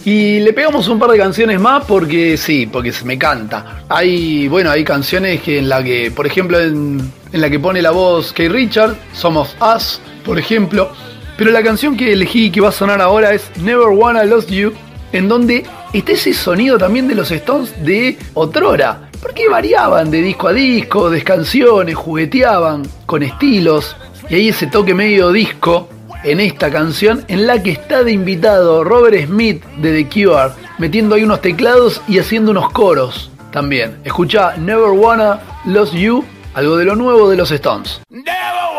Y le pegamos un par de canciones más porque sí, porque me canta. Hay canciones que en la que, por ejemplo, en la que pone la voz Keith Richards, Somos Us, por ejemplo. Pero la canción que elegí que va a sonar ahora es Never Wanna Lose You, en donde está ese sonido también de los Stones de otrora. Porque variaban de disco a disco, de canciones, jugueteaban con estilos. Y hay ese toque medio disco en esta canción, en la que está de invitado Robert Smith de The Cure, metiendo ahí unos teclados y haciendo unos coros también. Escuchá Never Wanna Lose You, algo de lo nuevo de los Stones. Never